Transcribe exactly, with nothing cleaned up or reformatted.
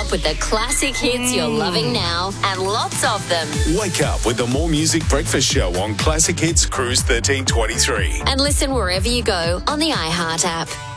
up with the classic hits you're loving now and lots of them. Wake up with the More Music Breakfast Show on Classic Hits Cruise thirteen twenty-three. And listen wherever you go on the iHeart app.